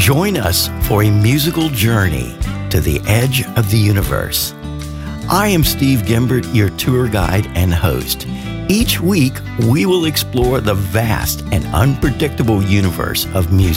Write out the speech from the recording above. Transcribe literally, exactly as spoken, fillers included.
Join us for a musical journey to the edge of the universe. I am Steve Gimbert, your tour guide and host. Each week, we will explore the vast and unpredictable universe of music.